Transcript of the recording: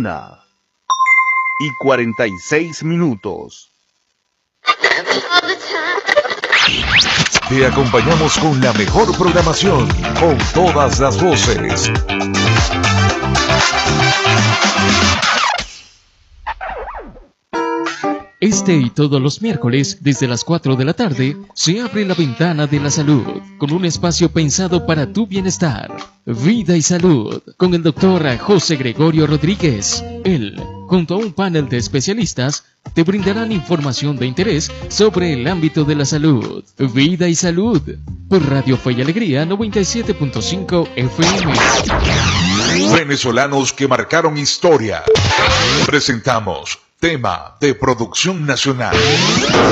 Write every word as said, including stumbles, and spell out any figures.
una y cuarenta y seis minutos. Te acompañamos con la mejor programación, con todas las voces. Este y todos los miércoles, desde las cuatro de la tarde, se abre la ventana de la salud, con un espacio pensado para tu bienestar. Vida y Salud, con el doctor José Gregorio Rodríguez. Él, junto a un panel de especialistas, te brindarán información de interés sobre el ámbito de la salud. Vida y Salud, por Radio Fe y Alegría noventa y siete punto cinco F M. Venezolanos que marcaron historia. Presentamos tema de producción nacional.